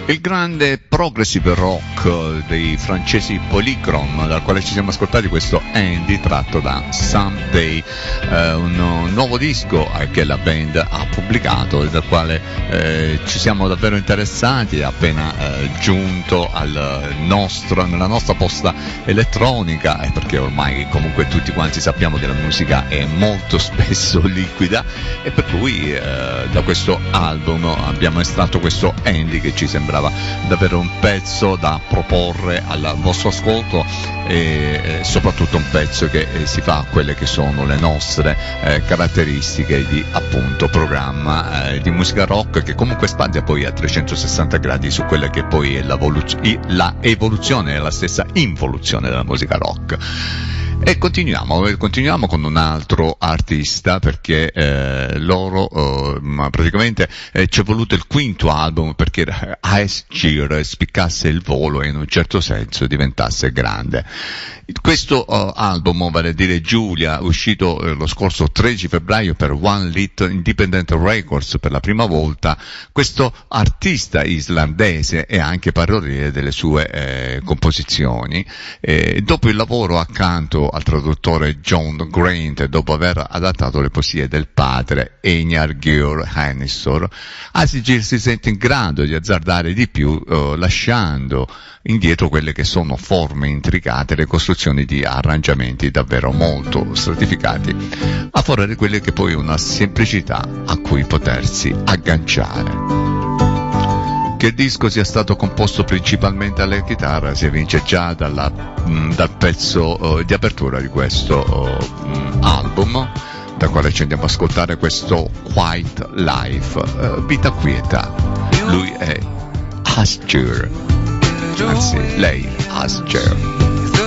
Il grande progressive rock dei francesi Polychrome, dal quale ci siamo ascoltati questo Andy tratto da Someday, un nuovo disco che la band ha pubblicato e dal quale ci siamo davvero interessati, è appena giunto nella nostra posta elettronica, perché ormai comunque tutti quanti sappiamo che la musica è molto spesso liquida, e per cui da questo album abbiamo estratto questo Andy che ci sembrava davvero un pezzo da proporre al vostro ascolto, e soprattutto un pezzo che si fa a quelle che sono le nostre caratteristiche di appunto programma di musica rock, che comunque spazia poi a 360 gradi su quella che poi è la evoluzione e la stessa involuzione della musica rock. E continuiamo con un altro artista, perché praticamente ci è voluto il quinto album perché Ice Gear spiccasse il volo e in un certo senso diventasse grande. Questo album, vale a dire Giulia, uscito lo scorso 13 febbraio per One Lit Independent Records per la prima volta, questo artista islandese è anche paroliere delle sue composizioni. Dopo il lavoro accanto al traduttore John Grant, dopo aver adattato le poesie del padre Einar Geir Hannesson, Asgir si sente in grado di azzardare di più, lasciando indietro quelle che sono forme intricate, le costruzioni di arrangiamenti davvero molto stratificati, a favore di quelle che poi è una semplicità a cui potersi agganciare. Che il disco sia stato composto principalmente alla chitarra si evince già dal pezzo di apertura di questo album, da quale ci andiamo ad ascoltare questo Quiet Life, vita quieta. Lui è Asgir, anzi lei Asgir.